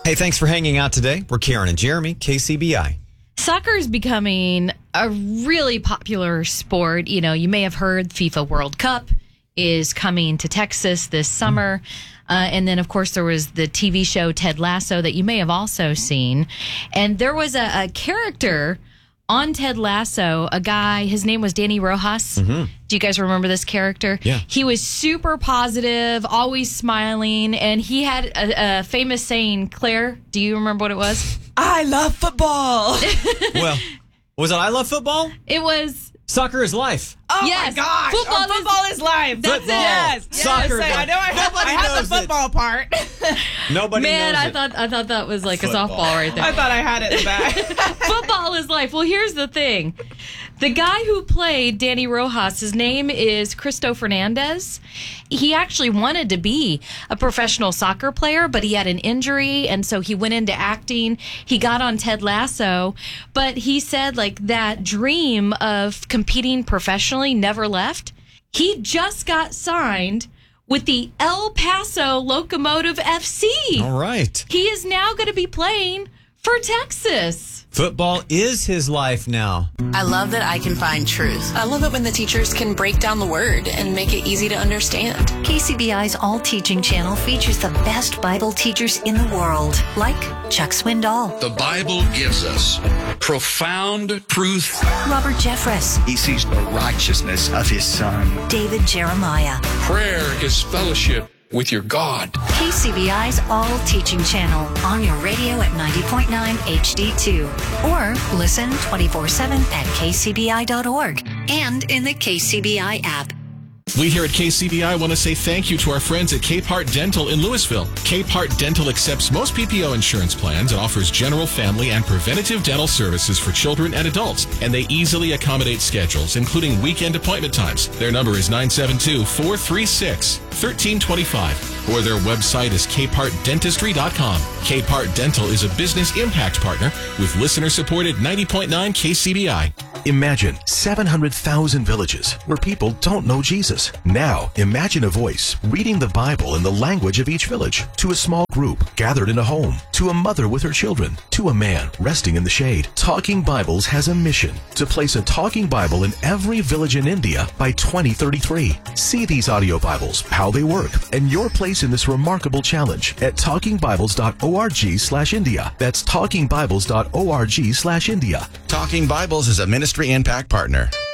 Hey, thanks for hanging out today. We're Karen and Jeremy, KCBI. Soccer is becoming a really popular sport. You know, you may have heard FIFA World Cup is coming to Texas this summer. And then, of course, there was the TV show Ted Lasso that you may have also seen. And there was a character on Ted Lasso, a guy, his name was Danny Rojas. Do you guys remember this character? Yeah. He was super positive, always smiling, and he had a famous saying. Claire, do you remember what it was? I love football. Well, was it I love football? It was... Soccer is life. Oh Yes. my gosh. Football is life. That's Football. it. Yes. Soccer is I life. know I Nobody have knows the football part. Nobody Man, knows I it. thought that was like Football. a softball right there. I thought I had it in the back. Football is life. Well, here's the thing. The guy who played Danny Rojas, his name is Cristo Fernandez. He actually wanted to be a professional soccer player, but he had an injury, and so he went into acting. He got on Ted Lasso, but he said like that dream of competing professionally never left. He just got signed with the El Paso Locomotive FC. All right. He is now going to be playing for Texas. Football is his life now. I love that I can find truth. I love it when the teachers can break down the word and make it easy to understand. KCBI's All Teaching channel features the best Bible teachers in the world, like Chuck Swindoll, The Bible gives us profound truth. Robert Jeffress, He sees the righteousness of his son. David Jeremiah. Prayer is fellowship with your God. KCBI's All Teaching channel on your radio at 90.9 HD2. Or listen 24/7 at kcbi.org and in the KCBI app. We here at KCBI want to say thank you to our friends at Capehart Dental in Louisville. Capehart Dental accepts most PPO insurance plans and offers general, family, and preventative dental services for children and adults. And they easily accommodate schedules, including weekend appointment times. Their number is 972-436-1325. Or their website is capehartdentistry.com. Capehart Dental is a business impact partner with listener-supported 90.9 KCBI. Imagine 700,000 villages where people don't know Jesus. Now, imagine a voice reading the Bible in the language of each village, to a small group gathered in a home, to a mother with her children, to a man resting in the shade. Talking Bibles has a mission to place a Talking Bible in every village in India by 2033. See these audio Bibles, how they work, and your place in this remarkable challenge at talkingbibles.org/India. That's talkingbibles.org/India. Talking Bibles is a ministry impact partner.